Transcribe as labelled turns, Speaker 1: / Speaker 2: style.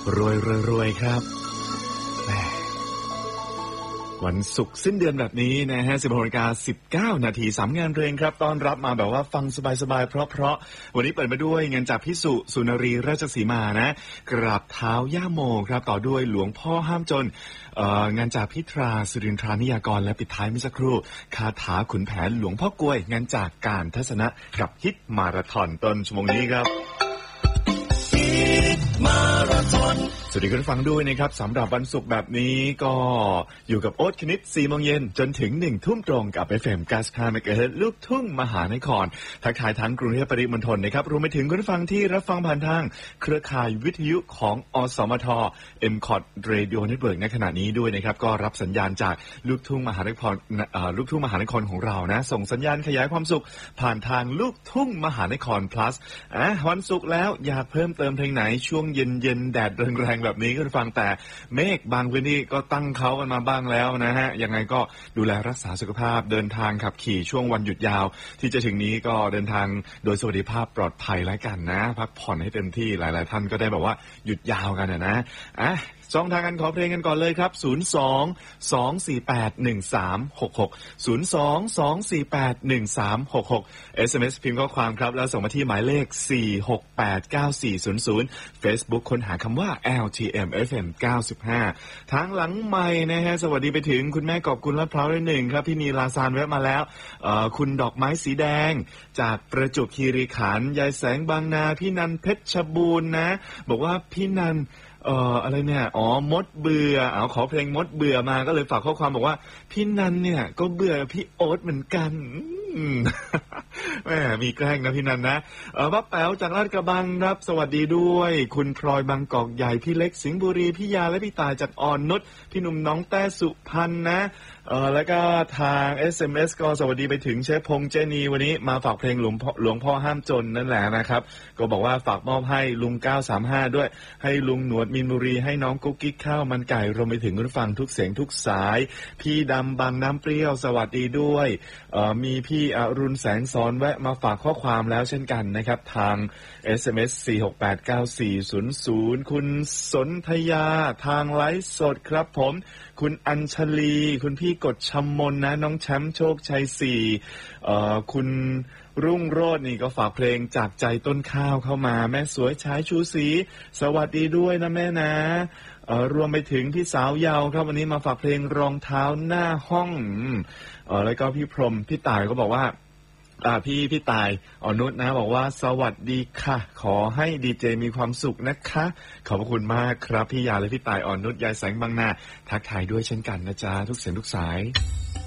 Speaker 1: รวยครับวันศุกร์สิ้นเดือนแบบนี้นะฮะ 16:19 นาที3งานเพลงครับต้อนรับมาแบบว่าฟังสบายๆเพราะวันนี้เปิดมาด้วยงานจากพี่สุนรีราชสีมานะกราบเท้าย่าโมครับต่อด้วยหลวงพ่อห้ามจนงานจากพี่ตราสุรินทรานิยากรและปิดท้ายเมื่อสักครู่คาถาขุนแผนหลวงพ่อกล้วยงานจากการทัศนะกับฮิตมาราธอนต้นชั่วโมงนี้ครับมาราธอนสวัสดีคุณผู้ฟังด้วยนะครับสำหรับวันศุกร์แบบนี้ก็อยู่กับโอ๊ตคณิต 4 โมงเย็นจนถึง 1 ทุ่มตรงกับ FM 95 เมกะเฮิรตซ์ลูกทุ่งมหานครทักทายทั้งกรุงเทพปริมณฑลนะครับรวมไปถึงคุณผู้ฟังที่รับฟังผ่านทางเครือข่ายวิทยุของอสมท MCOT Radio Network ในขณะนี้ด้วยนะครับก็รับสัญญาณจากลูกทุ่งมหานครของเรานะส่งสัญญาณขยายความสุขผ่านทางลูกทุ่งมหานคร plus วันศุกร์แล้วอยากเพิ่มเติมเพลงไหนช่วงเย็นแดดแรงๆแบบนี้ก็ฟังแต่เมฆบางพื้นที่ก็ตั้งเขากันมาบ้างแล้วนะฮะยังไงก็ดูแลรักษาสุขภาพเดินทางขับขี่ช่วงวันหยุดยาวที่จะถึงนี้ก็เดินทางโดยสวัสดิภาพปลอดภัยแล้วกันนะพักผ่อนให้เต็มที่หลายๆท่านก็ได้แบบว่าหยุดยาวกันนะช่องทางการขอเพลงกันก่อนเลยครับ 02-248-1366 SMS พิมพ์ข้อความครับแล้วส่งมาที่หมายเลข 4689400 Facebook ค้นหาคำว่า LTM FM 95ทางหลังไมค์นะฮะสวัสดีไปถึงคุณแม่กอบกุลลาดพร้าวด้วยหนึ่งครับพี่นีลาซานแวะมาแล้วคุณดอกไม้สีแดงจากประจวบคีรีขันธ์ยายแสงบางนาพี่นันเพชรบูรณ์นะบอกว่าพี่นันอะไรเนี่ยมดเบื่อขอเพลงมดเบื่อมาก็เลยฝากข้อความบอกว่าพี่นันเนี่ยก็เบื่อพี่โอ๊ตเหมือนกันแหมมีแกล้งนะพี่นันนะป้าแป๋วจากลาดกระบังครับสวัสดีด้วยคุณพลอยบางกอกใหญ่พี่เล็กสิงห์บุรีพี่ยาและพี่ตายจากอ่อนนุชพี่หนุ่มน้องแต้สุพรรณนะแล้วก็ทาง SMS ก็สวัสดีไปถึงเชฟพงษ์เจนีวันนี้มาฝากเพลงหลวงพ่อห้ามจนนั่นแหละนะครับก็บอกว่าฝากมอบให้ลุง935ด้วยให้ลุงหนวดมินบุรีให้น้องกุ๊กกิ๊กข้าวมันไก่รวมไปถึงคุณฟังทุกเสียงทุกสายพี่ดำบางน้ำเปรี้ยวสวัสดีด้วยมีพี่อรุณแสงสอนแวะมาฝากข้อความแล้วเช่นกันนะครับทาง SMS 4689400คุณสนธยาทางไลฟ์สดครับผมคุณอัญชลีคุณพี่กฎชมนนะน้องแชมป์โชคชัย4คุณรุ่งโรจน์นี่ก็ฝากเพลงจากใจต้นข้าวเข้ามาแม่สวยชายชูศรีสวัสดีด้วยนะแม่นะรวมไปถึงพี่สาวเยาว์ครับวันนี้มาฝากเพลงรองเท้าหน้าห้องแล้วก็พี่พรหมพี่ต่ายก็บอกว่าพี่ตายอนุชนะบอกว่าสวัสดีค่ะขอให้ดีเจมีความสุขนะคะขอบคุณมากครับพี่ยาและพี่ตายอนุชยายแสงบางนาทักทายด้วยเช่นกันนะจ๊ะทุกเสียงทุกสาย